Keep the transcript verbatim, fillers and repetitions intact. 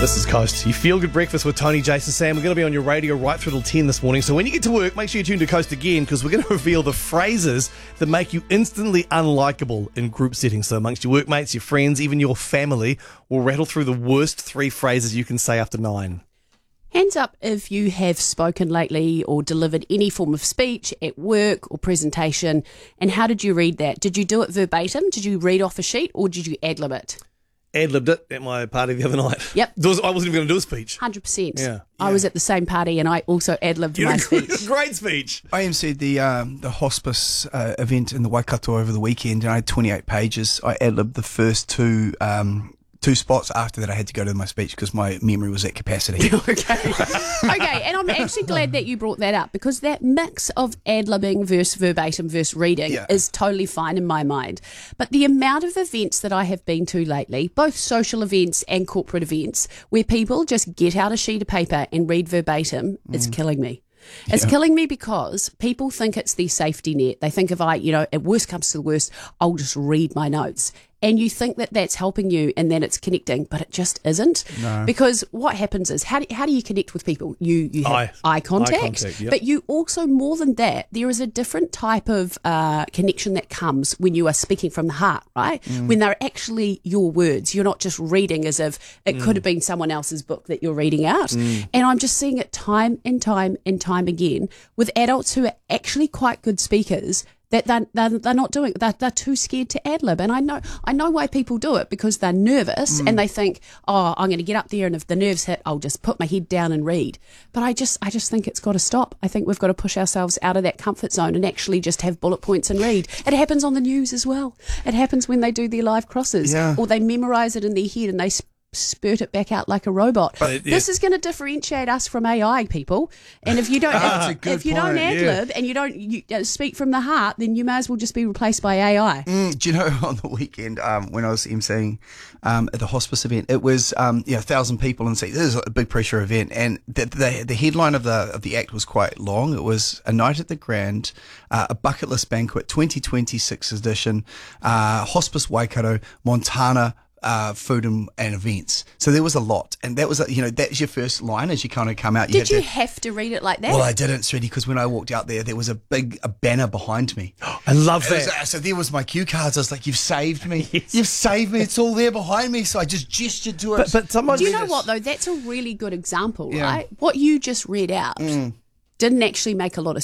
This is Coast. You feel good breakfast with Tony, Jason, Sam. We're going to be on your radio right through till ten this morning. So when you get to work, make sure you tune to Coast again, because we're going to reveal the phrases that make you instantly unlikable in group settings. So amongst your workmates, your friends, even your family, we'll rattle through the worst three phrases you can say after nine. Hands up if you have spoken lately or delivered any form of speech at work or presentation. And how did you read that? Did you do it verbatim? Did you read off a sheet, or did you ad-lib it? Ad-libbed it at my party the other night. Yep. There was- I wasn't even going to do a speech. one hundred percent. Yeah. I was at the same party and I also ad-libbed my speech. Great speech. I emceed the um, the hospice uh, event in the Waikato over the weekend, and I had twenty-eight pages. I ad-libbed the first two um, two spots. After that, I had to go to my speech because my memory was at capacity. Okay. Okay, and I'm actually glad that you brought that up, because that mix of ad-libbing versus verbatim versus reading Yeah. is totally fine in my mind. But the amount of events that I have been to lately, both social events and corporate events, where people just get out a sheet of paper and read verbatim, is killing me. It's Yeah. killing me because people think it's their safety net. They think if I, you know, at worst comes to the worst, I'll just read my notes. And you think that that's helping you and that it's connecting, but it just isn't. No. Because what happens is, how do, how do you connect with people? You you have Eye. eye, contact, Eye contact, yep. but you also, more than that, there is a different type of uh, connection that comes when you are speaking from the heart, right? When they're actually your words. You're not just reading as if it could have been someone else's book that you're reading out. And I'm just seeing it time and time and time again with adults who are actually quite good speakers, that they're, they're, they're not doing it. They're, they're too scared to ad-lib. And I know I know why people do it, because they're nervous and they think, oh, I'm going to get up there and if the nerves hit, I'll just put my head down and read. But I just I just think it's got to stop. I think we've got to push ourselves out of that comfort zone and actually just have bullet points and read. It happens on the news as well. It happens when they do their live crosses, Yeah. or they memorise it in their head and they sp- spurt it back out like a robot. But, yeah. This is going to differentiate us from A I, people. And if you don't, That's a if, good if you don't point, ad lib and you don't you, uh, speak from the heart, then you may as well just be replaced by A I. Mm, do you know, on the weekend um, when I was emceeing um, at the hospice event, it was um, you know, a thousand people, and see, this is a big pressure event, and the, the the headline of the of the act was quite long. It was a night at the Grand, uh, a bucket list banquet, twenty twenty-six edition, uh, hospice Waikato, Montana. Uh, food and, and events. So there was a lot, and that was, you know, that's your first line as you kind of come out. You Did had you to, have to read it like that? Well, I didn't, Sweetie, because when I walked out there, there was a big a banner behind me. I love It was, that. uh, so there was my cue cards. I was like, "You've saved me. Yes. You've saved me. It's all there behind me." So I just gestured to it. But, but sometimes Do you know what, though? That's a really good example, Yeah. right? What you just read out didn't actually make a lot of